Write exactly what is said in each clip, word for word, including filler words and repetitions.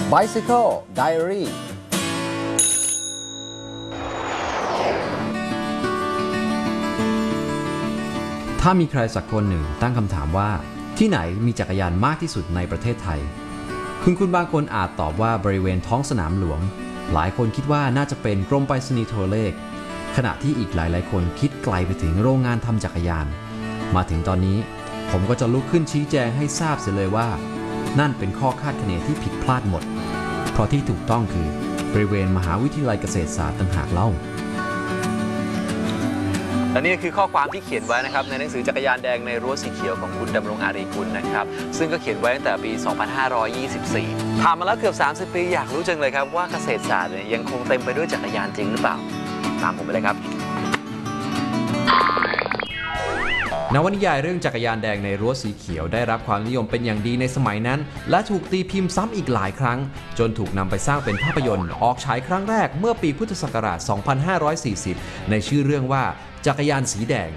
Bicycle Diaryถ้ามีใครสักคนหนึ่งตั้งคำถามว่าที่ไหนมีจักรยานมากที่สุดในประเทศไทยคุณคุณบางคนอาจตอบว่าบริเวณท้องสนามหลวงหลายคนคิดว่าน่าจะเป็นกรมไปรษณีย์โทรเลขขณะที่อีกหลายๆคนคิดไกลไปถึงโรงงานทำจักรยานมาถึงตอนนี้ผมก็จะลุกขึ้นชี้แจงให้ทราบเสียเลยว่านั่นเป็นข้อคาดคะเนที่ผิดพลาดหมดเพราะที่ถูกต้องคือบริเวณมหาวิทยาลัยเกษตรศาสตร์ต่างหากเล่าและนี่คือข้อความที่เขียนไว้นะครับในหนังสือจักรยานแดงในรั้วสีเขียวของคุณดำรงอารีกุลนะครับซึ่งก็เขียนไว้ตั้งแต่ปี สองพันห้าร้อยยี่สิบสี่ ผ่านมาแล้วเกือบ สามสิบ ปีอยากรู้จังเลยครับว่าเกษตรศาสตร์เนี่ยยังคงเต็มไปด้วยจักรยานจริงหรือเปล่าตามผมไปเลยครับนวนิยายเรื่องจักรยานแดงในรั้วสีเขียวได้รับความนิยมเป็นอย่างดีในสมัยนั้นและถูกตีพิมพ์ซ้ำอีกหลายครั้งจนถูกนำไปสร้างเป็นภาพยนตร์ออกฉายครั้งแรกเมื่อปีพุทธศักราช สองพันห้าร้อยสี่สิบ ในชื่อเรื่องว่าจักรยานสีแดง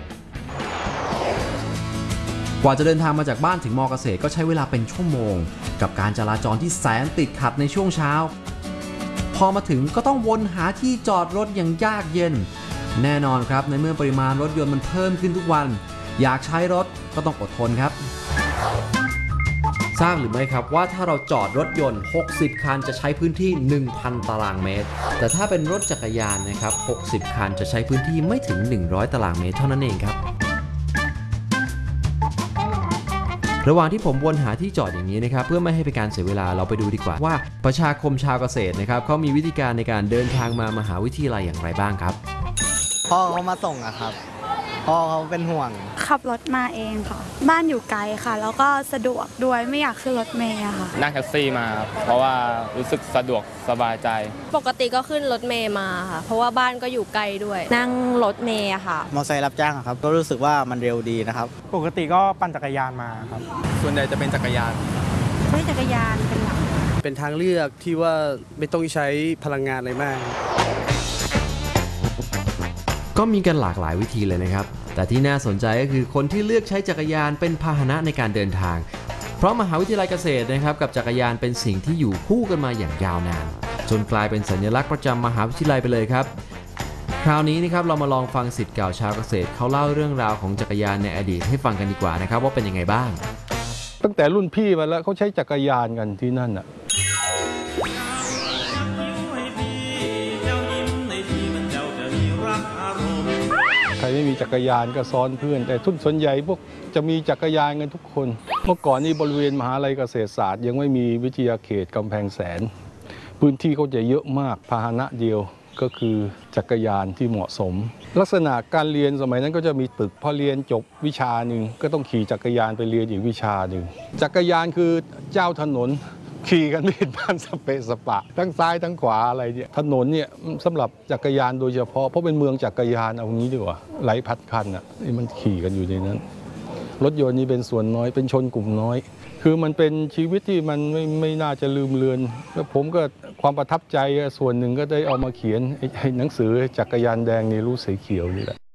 กว่าจะเดินทางมาจากบ้านถึงมอเกษตรก็ใช้เวลาเป็นชั่วโมงกับการจราจรที่แสนติดขัดในช่วงเช้าพอมาถึงก็ต้องวนหาที่จอดรถอย่างยากเย็นแน่นอนครับในเมื่อปริมาณรถยนต์มันเพิ่มขึ้นทุกวันอยากใช้รถก็ต้องอดทนครับทราบหรือไม่ครับว่าถ้าเราจอดรถยนต์หกสิบคันจะใช้พื้นที่ หนึ่งพัน ตารางเมตรแต่ถ้าเป็นรถจักรยานนะครับหกสิบคันจะใช้พื้นที่ไม่ถึงหนึ่งร้อยตารางเมตรเท่านั้นเองครับระหว่างที่ผมวนหาที่จอดอย่างนี้นะครับเพื่อไม่ให้เป็นการเสียเวลาเราไปดูดีกว่าว่าประชาคมชาวเกษตรนะครับเขามีวิธีการในการเดินทางมามหาวิทยาลัยอย่างไรบ้างครับพ่อเขามาส่งอะครับพ่อเขาเป็นห่วงขับรถมาเองค่ะบ้านอยู่ไกลค่ะแล้วก็สะดวกด้วยไม่อยากขึ้นรถเมล์ค่ะนั่งแท็กซี่มาเพราะว่ารู้สึกสะดวกสบายใจปกติก็ขึ้นรถเมล์มาค่ะเพราะว่าบ้านก็อยู่ไกลด้วยนั่งรถเมล์ค่ะมอเตอร์ไซค์รับจ้างครับก็รู้สึกว่ามันเร็วดีนะครับปกติก็ปั่นจักรยานมาครับส่วนใหญ่จะเป็นจักรยานใช้จักรยานเป็นหลักเป็นทางเลือกที่ว่าไม่ต้องใช้พลังงานอะไรมากก็มีกันหลากหลายวิธีเลยนะครับแต่ที่น่าสนใจก็คือคนที่เลือกใช้จักรยานเป็นพาหนะในการเดินทางเพราะมหาวิทยาลัยเกษตรนะครับกับจักรยานเป็นสิ่งที่อยู่คู่กันมาอย่างยาวนานจนกลายเป็นสัญลักษณ์ประจำมหาวิทยาลัยไปเลยครับคราวนี้นะครับเรามาลองฟังศิษย์เก่าชาวเกษตรเขาเล่าเรื่องราวของจักรยานในอดีตให้ฟังกันดีกว่านะครับว่าเป็นยังไงบ้างตั้งแต่รุ่นพี่มาแล้วเขาใช้จักรยานกันที่นั่นอ่ะใครไม่มีจักรยานก็ซ้อนเพื่อนแต่ทุกส่วนใหญ่พวกจะมีจักรยานกันทุกคนเมื่อก่อนนี้บริเวณมหาลัยเกษตรศาสตร์ยังไม่มีวิทยาเขตกำแพงแสนพื้นที่เขาจะเยอะมากพาหนะเดียวก็คือจักรยานที่เหมาะสมลักษณะการเรียนสมัยนั้นก็จะมีตึกพอเรียนจบวิชาหนึ่งก็ต้องขี่จักรยานไปเรียนอีกวิชาหนึ่งจักรยานคือเจ้าถนนขี่กันไม่เห็นบ้านสเปะสปะทั้งซ้ายทั้งขวาอะไรเนี่ยถนนเนี่ยสำหรับจักรยานโดยเฉพาะเพราะเป็นเมืองจักรยานเอางี้ดีกว่าหลายพันคันอ่ะนี่มันขี่กันอยู่ในนั้นรถยนต์นี่เป็นส่วนน้อยเป็นชนกลุ่มน้อยคือมันเป็นชีวิตที่มันไม่ไม่น่าจะลืมเลือนแล้วผมก็ความประทับใจส่วนหนึ่งก็ได้เอามาเขียนให้หนังสือจักรยานแดงในรั้วสีเขียวนี่แหละ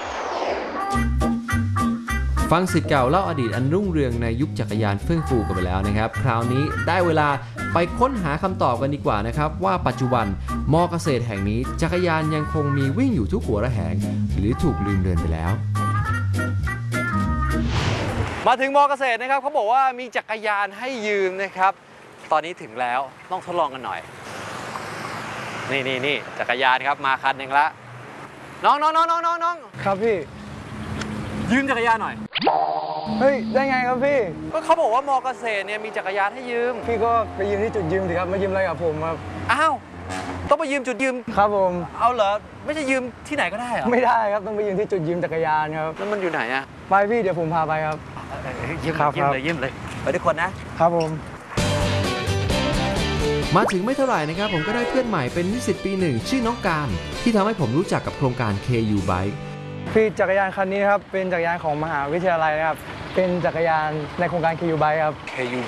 ฟังศิษย์เก่าเล่าอดีตอันรุ่งเรืองในยุคจักรยานเฟื่องฟูกันไปแล้วนะครับคราวนี้ได้เวลาไปค้นหาคำตอบกันดีกว่านะครับว่าปัจจุบันมอเกษตรแห่งนี้จักรยานยังคงมีวิ่งอยู่ทุกหัวระแหงหรือถูกลืมเลือนไปแล้วมาถึงมอเกษตรนะครับเขาบอกว่ามีจักรยานให้ยืมนะครับตอนนี้ถึงแล้วต้องทดลองกันหน่อยนี่นี่นี่จักรยานครับมาคันหนึ่งละน้องน้องน้องน้องน้องครับพี่ยืมจักรยานหน่อยเฮ้ยได้ไงครับพี่ก็เขาบอกว่ามอเกษตรเนี่ยมีจักรยานให้ยืมพี่ก็ไปยืมที่จุดยืมสิครับมายืมอะไรกับผมครับอ้าวต้องไปยืมจุดยืมครับผมเอาเหรอไม่ใช่ยืมที่ไหนก็ได้เหรอไม่ได้ครับต้องไปยืมที่จุดยืมจักรยานครับแล้วมันอยู่ไหนอะไปพี่เดี๋ยวผมพาไปครับยืมยืมเลยยืมเลยไปทุกคนนะครับผมมาถึงไม่เท่าไหร่นะครับผมก็ได้เพื่อนใหม่เป็นนิสิตปีหนึ่งชื่อน้องการที่ทำให้ผมรู้จักกับโครงการ เค ยู Bike พี่จักรยานคันนี้ครับเป็นจักรยานของมหาวิทยาลัยนะครับเป็นจักรยานในโครงการ เค ยู Bike ครับเค ยู